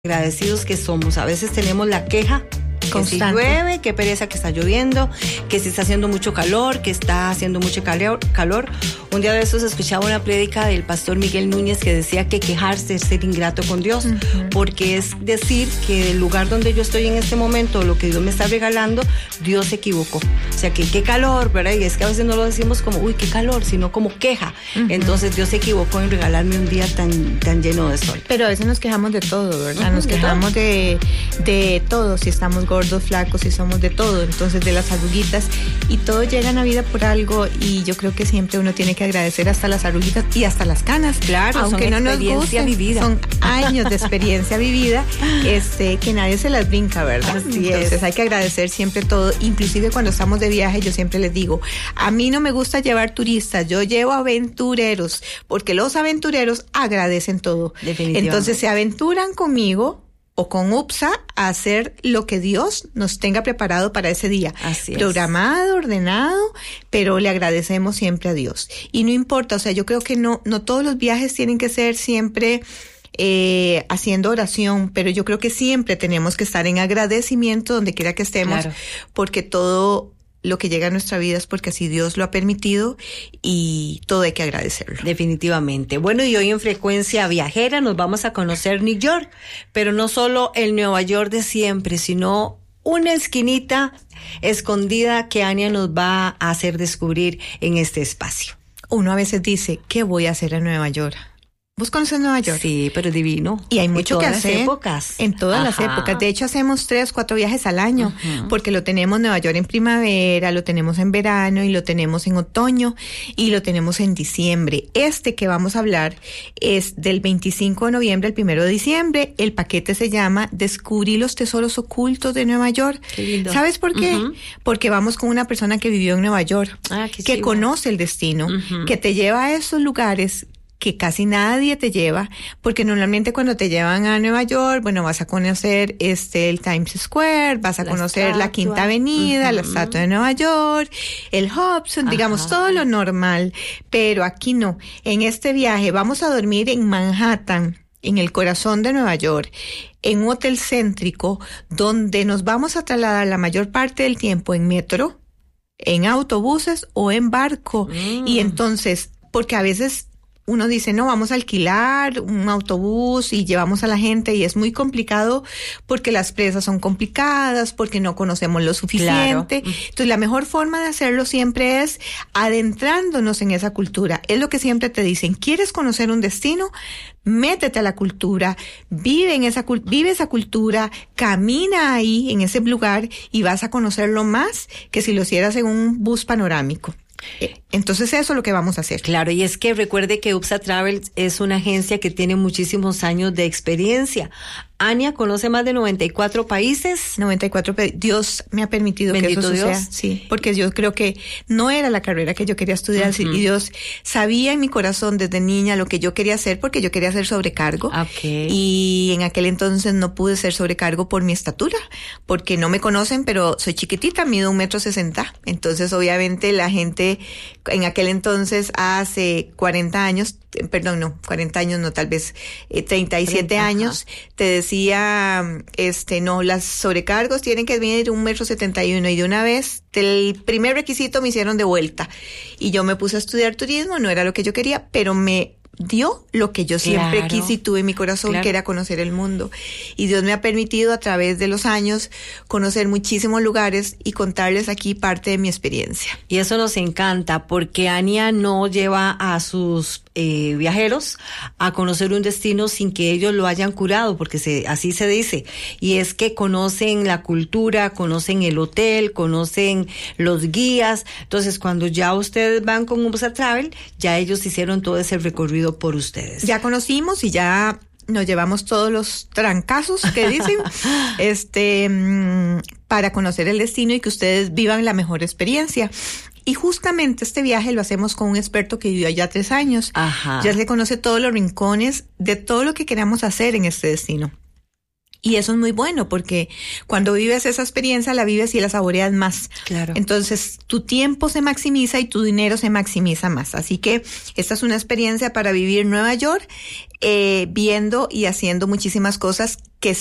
agradecidos que somos. A veces tenemos la queja constante. Que si llueve, que pereza que está lloviendo, que si está haciendo mucho calor, que está haciendo mucho calor. Un día de esos escuchaba una prédica del pastor Miguel Núñez que decía que quejarse es ser ingrato con Dios, porque es decir que el lugar donde yo estoy en este momento, lo que Dios me está regalando, Dios se equivocó. O sea, que qué calor, ¿verdad? Y es que a veces no lo decimos como, uy, qué calor, sino como queja. Entonces Dios se equivocó en regalarme un día tan lleno de sol. Pero a veces nos quejamos de todo, ¿verdad? Nos quejamos de todo, si estamos gordos, flacos, si somos de todo, entonces de las arruguitas, y todo llega a la vida por algo, y yo creo que siempre uno tiene que agradecer hasta las arruguitas y hasta las canas. Claro, aunque son no nos experiencia gusten, vivida. son años de experiencia vivida, que nadie se las brinca, ¿verdad? Así entonces es. Hay que agradecer siempre todo, inclusive cuando estamos de viaje. Yo siempre les digo, a mí no me gusta llevar turistas, yo llevo aventureros, porque los aventureros agradecen todo. Definitivamente. Entonces se aventuran conmigo o con UPSA a hacer lo que Dios nos tenga preparado para ese día. Así es. Programado, ordenado, pero le agradecemos siempre a Dios. Y no importa, o sea, yo creo que no todos los viajes tienen que ser siempre haciendo oración, pero yo creo que siempre tenemos que estar en agradecimiento donde quiera que estemos, claro, porque todo lo que llega a nuestra vida es porque así Dios lo ha permitido y todo hay que agradecerlo. Definitivamente. Bueno, y hoy en Frecuencia Viajera nos vamos a conocer New York, pero no solo el Nueva York de siempre, sino una esquinita escondida que Ania nos va a hacer descubrir en este espacio. Uno a veces dice, ¿qué voy a hacer en Nueva York? ¿Vos conoces Nueva York? Sí, pero divino. Y hay mucho que hacer. En todas las épocas. En todas las épocas. De hecho, hacemos 3-4 viajes al año, porque lo tenemos en Nueva York en primavera, lo tenemos en verano y lo tenemos en otoño y lo tenemos en diciembre. Este que vamos a hablar es del 25 de noviembre al 1 de diciembre. El paquete se llama Descubrir los tesoros ocultos de Nueva York. Qué lindo. ¿Sabes por qué? Porque vamos con una persona que vivió en Nueva York, qué que chivo. conoce el destino, que te lleva a esos lugares que casi nadie te lleva, porque normalmente cuando te llevan a Nueva York, bueno, vas a conocer el Times Square, vas a conocer la Quinta Avenida, la Estatua de Nueva York, el Hudson, digamos, todo lo normal, pero aquí no. En este viaje vamos a dormir en Manhattan, en el corazón de Nueva York, en un hotel céntrico, donde nos vamos a trasladar la mayor parte del tiempo en metro, en autobuses o en barco. Y entonces, porque a veces uno dice, no, vamos a alquilar un autobús y llevamos a la gente, y es muy complicado porque las presas son complicadas, porque no conocemos lo suficiente. Claro. Entonces, la mejor forma de hacerlo siempre es adentrándonos en esa cultura. Es lo que siempre te dicen, ¿quieres conocer un destino? Métete a la cultura, vive esa cultura, camina ahí en ese lugar y vas a conocerlo más que si lo hicieras en un bus panorámico. Entonces eso es lo que vamos a hacer. Claro, y es que recuerde que UPSA Travel es una agencia que tiene muchísimos años de experiencia. Ania conoce más de 94 países. 94 países. Dios me ha permitido Bendito que eso suceda. Dios. Sí, porque yo creo que no era la carrera que yo quería estudiar, y Dios sabía en mi corazón desde niña lo que yo quería hacer, porque yo quería ser sobrecargo. Okay. Y en aquel entonces no pude ser sobrecargo por mi estatura, porque no me conocen, pero soy chiquitita, mido 1.60 m. Entonces, obviamente, la gente en aquel entonces, hace 40 años, tal vez 37 años, te decía, no, las sobrecargos tienen que medir 1.71 m, y de una vez, el primer requisito me hicieron de vuelta. Y yo me puse a estudiar turismo, no era lo que yo quería, pero me dio lo que yo siempre quise y tuve en mi corazón, que era conocer el mundo. Y Dios me ha permitido a través de los años conocer muchísimos lugares y contarles aquí parte de mi experiencia. Y eso nos encanta, porque Ania no lleva a sus viajeros a conocer un destino sin que ellos lo hayan curado, porque así se dice. Y es que conocen la cultura, conocen el hotel, conocen los guías. Entonces, cuando ya ustedes van con UPSA Travel, ya ellos hicieron todo ese recorrido por ustedes. Ya conocimos y ya nos llevamos todos los trancazos que dicen, para conocer el destino y que ustedes vivan la mejor experiencia. Y justamente este viaje lo hacemos con un experto que vivió allá 3 años. Ya se conoce todos los rincones de todo lo que queramos hacer en este destino. Y eso es muy bueno, porque cuando vives esa experiencia, la vives y la saboreas más. Claro. Entonces, tu tiempo se maximiza y tu dinero se maximiza más. Así que esta es una experiencia para vivir Nueva York viendo y haciendo muchísimas cosas que